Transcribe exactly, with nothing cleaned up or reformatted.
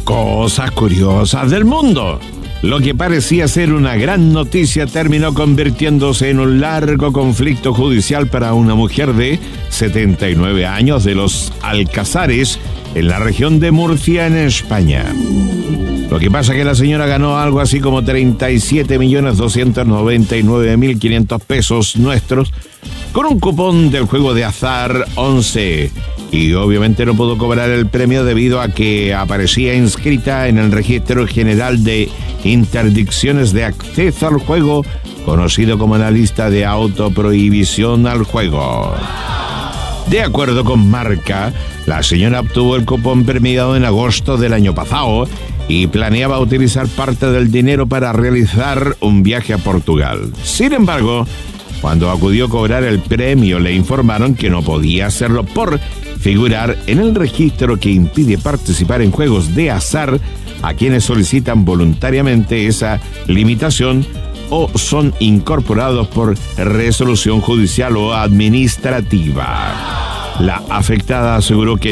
Cosas curiosas del mundo. Lo que parecía ser una gran noticia terminó convirtiéndose en un largo conflicto judicial para una mujer de setenta y nueve años de los Alcázares, en la región de Murcia, en España. Lo que pasa es que la señora ganó algo así como treinta y siete millones doscientos noventa y nueve mil quinientos pesos nuestros con un cupón del juego de azar once. Y obviamente no pudo cobrar el premio debido a que aparecía inscrita en el Registro General de Interdicciones de Acceso al Juego, conocido como la lista de autoprohibición al juego. De acuerdo con Marca, la señora obtuvo el cupón premiado en agosto del año pasado y planeaba utilizar parte del dinero para realizar un viaje a Portugal. Sin embargo, cuando acudió a cobrar el premio, le informaron que no podía hacerlo por figurar en el registro que impide participar en juegos de azar a quienes solicitan voluntariamente esa limitación o son incorporados por resolución judicial o administrativa. La afectada aseguró que